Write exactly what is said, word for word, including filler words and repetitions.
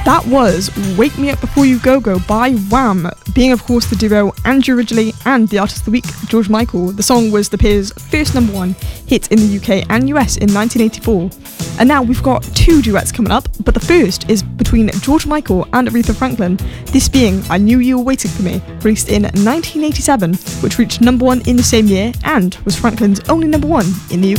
That was Wake Me Up Before You Go Go by Wham, being of course the duo Andrew Ridgeley and the Artist of the Week, George Michael. The song was the pair's first number one hit in the U K and U S in nineteen eighty-four. And now we've got two duets coming up, but the first is between George Michael and Aretha Franklin, this being I Knew You Were Waiting For Me, released in nineteen eighty-seven, which reached number one in the same year and was Franklin's only number one in the U K.